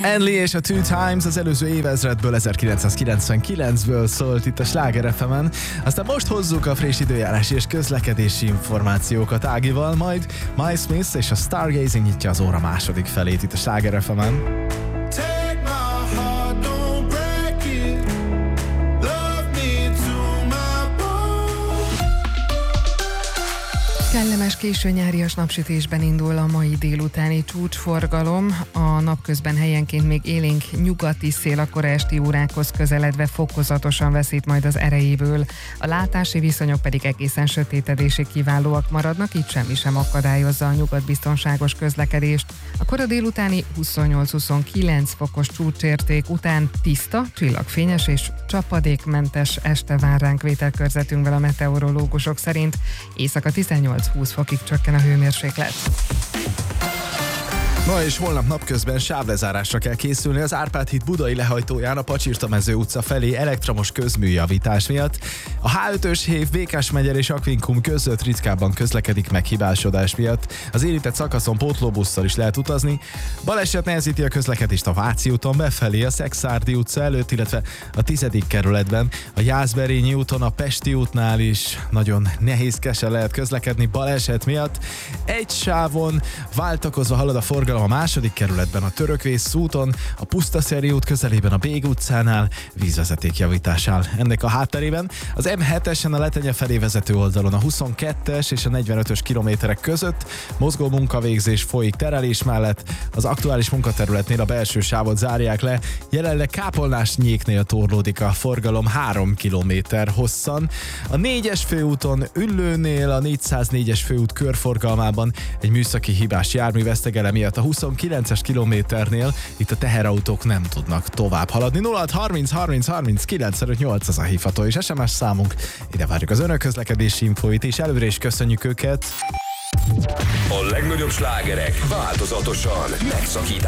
Enli és a Two Times az előző évezredből, 1999-ből szólt itt a Sláger FM-en. Aztán most hozzuk a friss időjárási és közlekedési információkat Ágival, majd Miles Smith és a Stargazing nyitja az óra második felét itt a Sláger FM-en. Kellemes későnyárias napsütésben indul a mai délutáni csúcsforgalom. A napközben helyenként még élénk nyugati szél a kora esti órákhoz közeledve fokozatosan veszít majd az erejéből. A látási viszonyok pedig egészen sötétedésig kiválóak maradnak, így semmi sem akadályozza a nyugatbiztonságos közlekedést. A kora délutáni 28-29 fokos csúcsérték után tiszta, csillagfényes és csapadékmentes este vár ránk vételkörzetünkben a meteorológusok szerint. Éjszaka 18-20 fokig csökken a hőmérséklet. Ma és holnap napközben sávlezárásra kell készülni az Árpád híd budai lehajtóján a Pacsirtamező utca felé elektromos közműjavítás miatt. A H5-ös hév Békás megyer és Akvinkum között ritkábban közlekedik meg hibásodás miatt. Az érintett szakaszon pótlóbusszal is lehet utazni. Baleset nehezíti a közlekedést a Váci úton befelé, a Szekszárdi utca előtt, illetve a 10. kerületben. A Jászberényi úton, a Pesti útnál is nagyon nehézkesen lehet közlekedni baleset miatt. Egy sávon váltakozva halad a forgalom a 2. kerületben, a Törökvész úton, a Pusztaszeri út közelében, a Bég utcánál vízvezetékjavítás áll. Ennek a hátterében az M7-esen a Letenye felé vezető oldalon a 22-es és a 45-ös kilométerek között mozgó munkavégzés folyik terelés mellett. Az aktuális munkaterületnél a belső sávot zárják le, jelenleg Kápolnás-Nyéknél torlódik a forgalom 3 kilométer hosszan. A 4-es főúton Üllőnél a 404-es főút körforgalmában egy műszaki hibás jármű vesztegele miatt a 29-es kilométernél itt a teherautók nem tudnak tovább haladni. 06 30 30 30 958 az a hívható és SMS számunk. Ide várjuk az önök közlekedési infóit, és előre is köszönjük őket. A legnagyobb slágerek változatosan megszakítják